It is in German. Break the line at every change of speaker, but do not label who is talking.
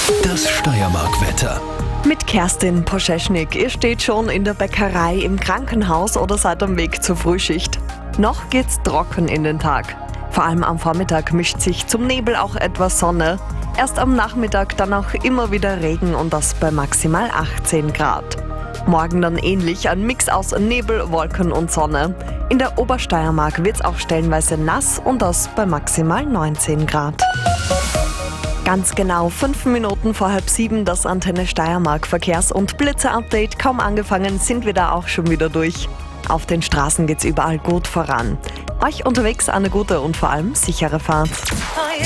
Das Steiermark-Wetter.
Mit Kerstin Poscheschnik. Ihr steht schon in der Bäckerei, im Krankenhaus oder seid am Weg zur Frühschicht. Noch geht's trocken in den Tag. Vor allem am Vormittag mischt sich zum Nebel auch etwas Sonne. Erst am Nachmittag dann auch immer wieder Regen und das bei maximal 18 Grad. Morgen dann ähnlich, ein Mix aus Nebel, Wolken und Sonne. In der Obersteiermark wird's auch stellenweise nass und das bei maximal 19 Grad. Ganz genau 5 Minuten vor 6:30 das Antenne Steiermark Verkehrs- und Blitzer-Update. Kaum angefangen, sind wir da auch schon wieder durch. Auf den Straßen geht's überall gut voran. Euch unterwegs eine gute und vor allem sichere Fahrt.